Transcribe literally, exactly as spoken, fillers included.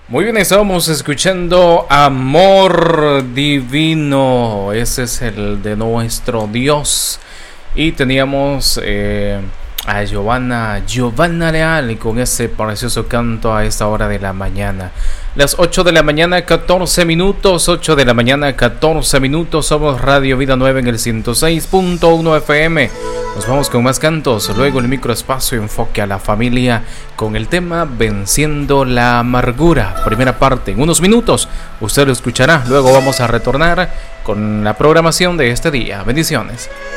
Muy bien, estábamos escuchando Amor Divino. Ese es el de nuestro Dios. Y teníamos eh, a Giovanna, Giovanna Leal con ese precioso canto a esta hora de la mañana. Las ocho de la mañana, catorce minutos. ocho de la mañana, catorce minutos. Somos Radio Vida Nueva en el ciento seis punto uno F M. Nos vamos con más cantos. Luego el microespacio enfoque a la familia con el tema Venciendo la Amargura. Primera parte, en unos minutos usted lo escuchará. Luego vamos a retornar con la programación de este día. Bendiciones.